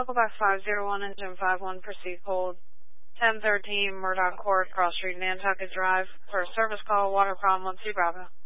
local box 501 engine 51, proceed hold. 1013 Murdoch Court, Cross Street, Nantucket Drive. For a service call, water problem, 1 Bravo.